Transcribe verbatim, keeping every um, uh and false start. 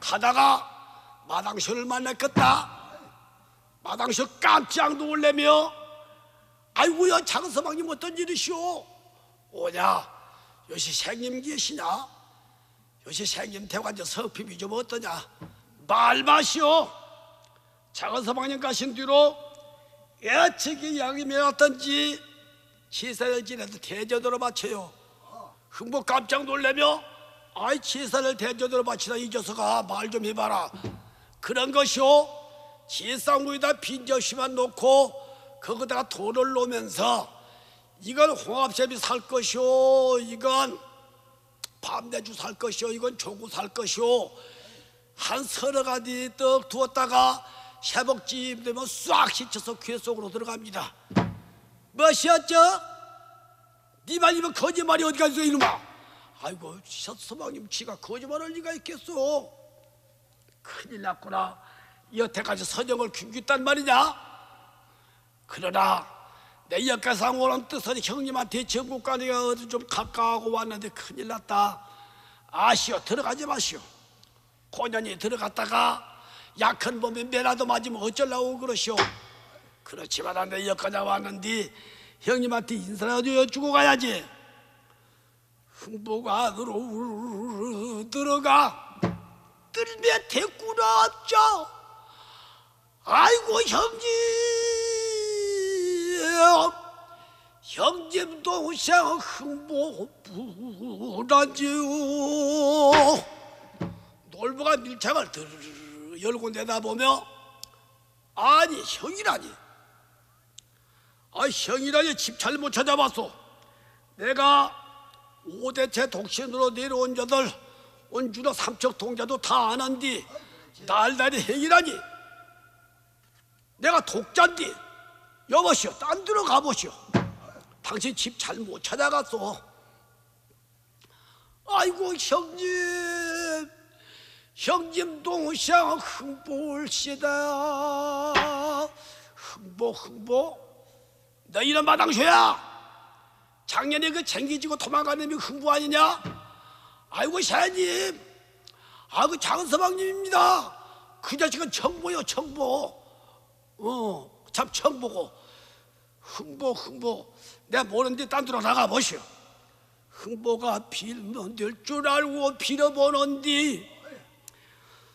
하다가 마당쇼를 만났겠다. 마당쇼 깜짝 놀래며 아이고야 작은 서방님 어떤 일이시오? 오냐 요새 생님 계시냐? 요새 생님 대관저 서핍이 좀 어떠냐? 말 마시오. 작은 서방님 가신 뒤로 예측이 양이 어떤지 시사를 지내도 대전으로 바쳐요. 흥보 깜짝 놀래며 아이 치사를 대전으로 바치다 이 녀석아 말 좀 해봐라. 그런 것이오. 지쌍구에다 빈 접시만 놓고 거기다가 돈을 놓으면서 이건 홍합잡이 살 것이오, 이건 밤내주 살 것이오, 이건 조구 살 것이오. 한 서너 가지 떡 두었다가 새벽쯤 되면 싹 씻혀서 귀 속으로 들어갑니다. 무엇이었죠? 네 말이면 거짓말이 어디 가서 이놈아. 아이고 서방님 지가 거짓말할 리가 있겠소. 큰일 났구나. 여태까지 선영을 굶겼단 말이냐? 그러나 내 역가상 오는 뜻은 형님한테 전국간에가 어디 좀 가까워하고 왔는데 큰일 났다. 아시오 들어가지 마시오. 고년이 들어갔다가 약한 몸에 매라도 맞으면 어쩌려고 그러시오. 그렇지만 내 역가자 왔는데 형님한테 인사라도 여쭈고 가야지. 흥보가 안으로 들어가 뜰매 대꾸나 없죠. 아이고 형님, 형님 동생 흥보 불안지요. 놀부가 밀착을 드르르 열고 내다보며 아니 형이라니. 아 형이라니 집 잘못 찾아봤소. 내가 오대째 독신으로 내려온 자들 온주로 삼척 동자도 다 아는디 날달이 행이라니. 내가 독자인디 여보시오 딴 데로 가보시오. 당신 집 잘못 찾아갔소. 아이고 형님, 형님 동생 흥보올시다. 흥보 흥보 너 이런 마당쇼야. 작년에 그 챙기지고 도망가는 놈이 흥부 아니냐? 아이고 사장님, 아 그 작은 서방님입니다. 그 자식은 청보요 청보. 어 참 청보고. 흥보 흥보 내가 모르는데 딴 데로 나가보시오. 흥보가 빌면 될 줄 알고 빌어보는디